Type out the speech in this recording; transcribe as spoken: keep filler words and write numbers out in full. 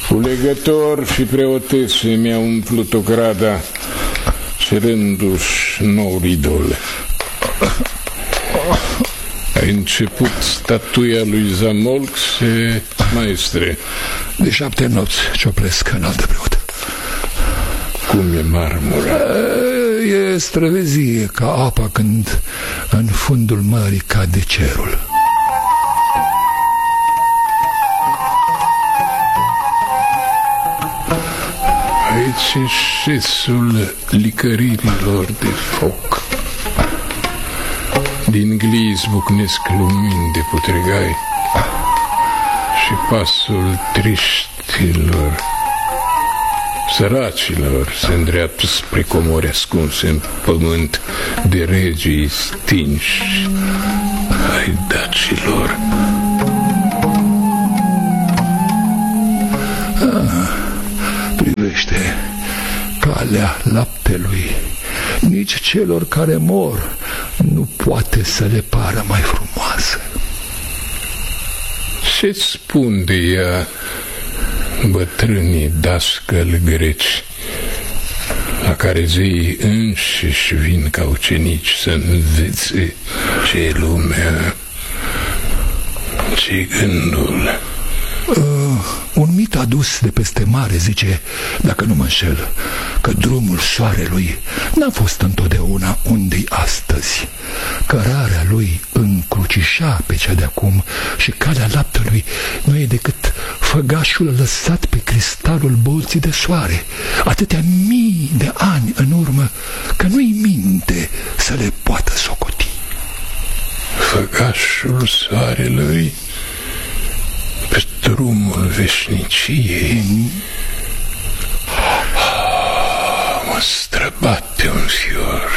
Culegător și preotese mi-au umplut ograda, cerându-și noul idol. A început statuia lui Zamolx, maestre. De șapte nopți cioplesc, înaltă preot. Cum e marmura? E străvezie ca apa când în fundul mării cade cerul. Aici e șesul licăririlor de foc. Din glii izbucnesc lumini de putregai și pasul triștilor, săracilor, se îndreaptă spre comori ascunse în pământ de regii stinși ai dacilor. Ah, privește calea laptelui. Nici celor care mor nu poate să le pară mai frumoasă. Ce-ți spun de ea bătrânii dascăli greci, la care zeii înșiși vin ca ucenici să învețe ce e lumea, ce gândul? Uh, un mit adus de peste mare zice, dacă nu mă înșel, că drumul soarelui n-a fost întotdeauna unde-i astăzi. Cărarea lui încrucișa pe cea de-acum și calea laptelui nu e decât făgașul lăsat pe cristalul bolții de soare, atâtea mii de ani în urmă, că nu-i minte să le poată socoti. Făgașul soarelui pe drumul veșniciei. Mă străbate un fior.